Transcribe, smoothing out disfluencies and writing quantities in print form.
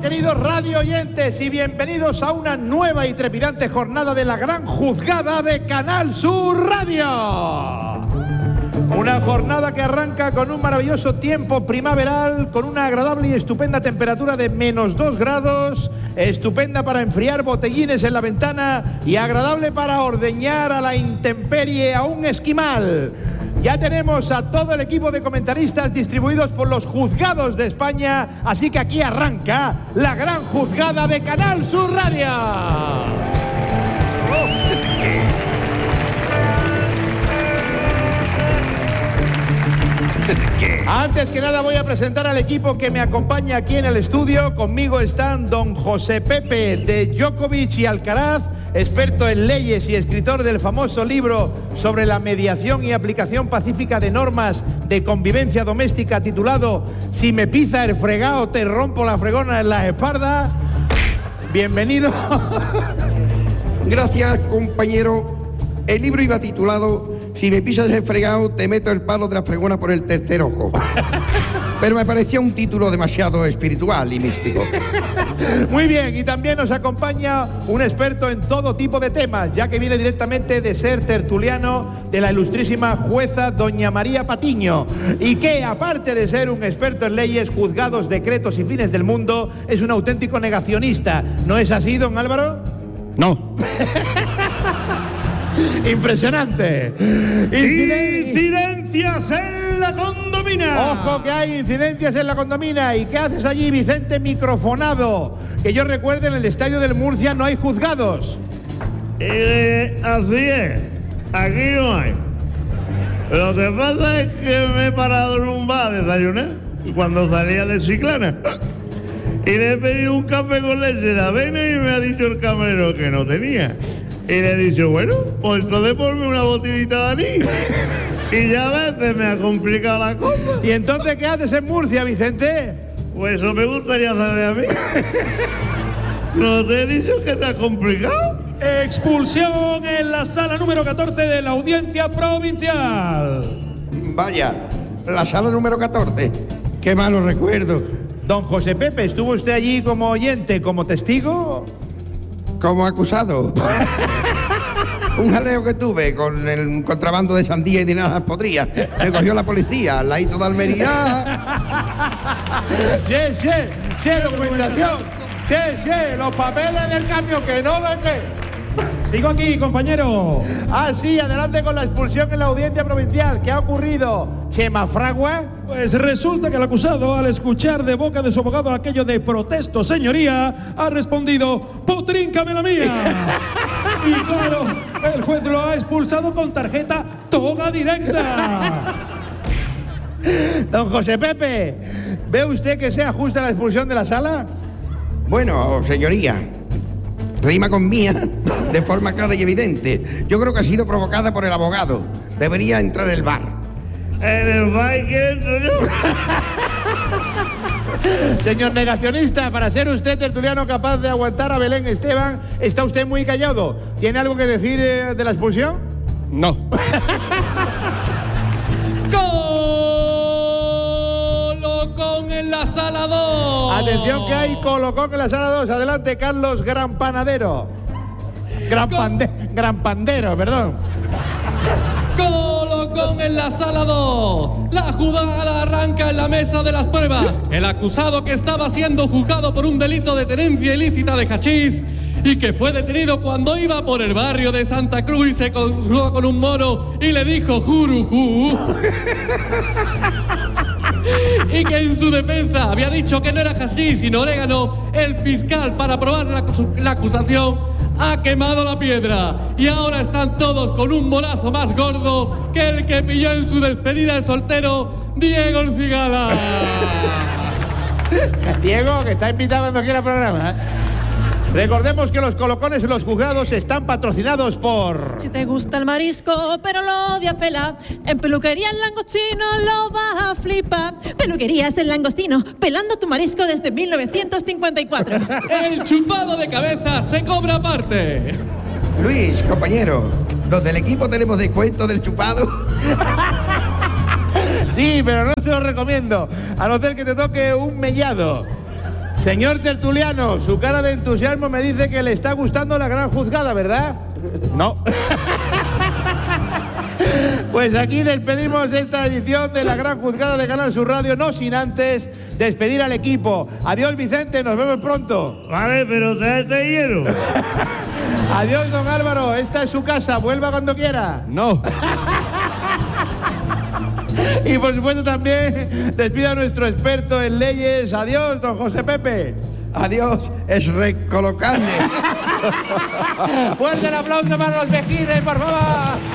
queridos radio oyentes, y bienvenidos a una nueva y trepidante jornada de la gran juzgada de Canal Sur Radio. Una jornada que arranca con un maravilloso tiempo primaveral, con una agradable y estupenda temperatura de -2 grados, estupenda para enfriar botellines en la ventana y agradable para ordeñar a la intemperie a un esquimal. Ya tenemos a todo el equipo de comentaristas distribuidos por los juzgados de España, así que aquí arranca la gran juzgada de Canal Sur Radio. Antes que nada voy a presentar al equipo que me acompaña aquí en el estudio. Conmigo están don José Pepe de Djokovic y Alcaraz, experto en leyes y escritor del famoso libro sobre la mediación y aplicación pacífica de normas de convivencia doméstica titulado Si me pisa el fregao te rompo la fregona en la espalda. Bienvenido. Gracias, compañero. El libro iba titulado Si me pisas el fregado te meto el palo de la fregona por el tercer ojo. Pero me parecía un título demasiado espiritual y místico. Muy bien, y también nos acompaña un experto en todo tipo de temas, ya que viene directamente de ser tertuliano de la ilustrísima jueza doña María Patiño, y que, aparte de ser un experto en leyes, juzgados, decretos y fines del mundo, es un auténtico negacionista. ¿No es así, don Álvaro? No. Impresionante. Incidencias en la condomina. Ojo que hay incidencias en la condomina. ¿Y qué haces allí, Vicente microfonado? Que yo recuerde, en el estadio del Murcia no hay juzgados. Así es. Aquí no hay. Lo que pasa es que me he parado en un bar a desayunar cuando salía de Chiclana. Y le he pedido un café con leche de avena y me ha dicho el camarero que no tenía. Y le he dicho, bueno, pues entonces ponme una botellita de anís. Y ya a veces me ha complicado la cosa. ¿Y entonces qué haces en Murcia, Vicente? Pues eso me gustaría saber a mí. ¿No te he dicho que te ha complicado? Expulsión en la sala número 14 de la Audiencia Provincial. Vaya, la sala número 14. Qué malos recuerdos. Don José Pepe, ¿estuvo usted allí como oyente, como testigo? Como acusado. Un jaleo que tuve con el contrabando de sandía y de naranjas podridas. Me cogió la policía, al ladito de Almería. Sí, documentación. Sí, los papeles del cambio, que no ven que... Sigo aquí, compañero. Ah, sí, adelante con la expulsión en la Audiencia Provincial. ¿Qué ha ocurrido, Chema Fragua? Pues resulta que el acusado, al escuchar de boca de su abogado aquello de protesto, señoría, ha respondido, ¡potríncame la mía! Y claro, el juez lo ha expulsado con tarjeta toga directa. Don José Pepe, ¿ve usted que sea justa la expulsión de la sala? Bueno, señoría, rima con mía de forma clara y evidente. Yo creo que ha sido provocada por el abogado. Debería entrar en el bar. ¿En el bar que entro yo? Señor negacionista, para ser usted tertuliano capaz de aguantar a Belén Esteban, está usted muy callado. ¿Tiene algo que decir de la expulsión? No. Colocón en la sala 2. Atención que hay colocón en la sala 2. Adelante, Carlos Gran Panadero. Gran Pandero, perdón. Colocón en la sala 2. La jugada arranca en la mesa de las pruebas. El acusado, que estaba siendo juzgado por un delito de tenencia ilícita de hachís y que fue detenido cuando iba por el barrio de Santa Cruz y se cruzó con un mono y le dijo jurujú. Y que en su defensa había dicho que no era hachís sino orégano. El fiscal, para probar la acusación, ha quemado la piedra y ahora están todos con un morazo más gordo que el que pilló en su despedida de soltero Diego el Cigala. Diego, que está invitado cuando quiera programa. Recordemos que los colocones en los juzgados están patrocinados por... Si te gusta el marisco, pero lo odias pelar, en Peluquería El Langostino lo vas a flipar. Peluquerías El Langostino, pelando tu marisco desde 1954. El chupado de cabeza se cobra aparte. Luis, compañero, los del equipo tenemos descuento del chupado. Sí, pero no te lo recomiendo, a no ser que te toque un mellado. Señor tertuliano, su cara de entusiasmo me dice que le está gustando la gran juzgada, ¿verdad? No. Pues aquí despedimos esta edición de la gran juzgada de Canal Sur Radio, no sin antes despedir al equipo. Adiós, Vicente, nos vemos pronto. Vale, pero tráete hielo. Adiós, don Álvaro, esta es su casa, vuelva cuando quiera. No. Y por supuesto también despida a nuestro experto en leyes. Adiós, don José Pepe. Adiós, es recolocarme. Fuerte el aplauso para los vejines, por favor.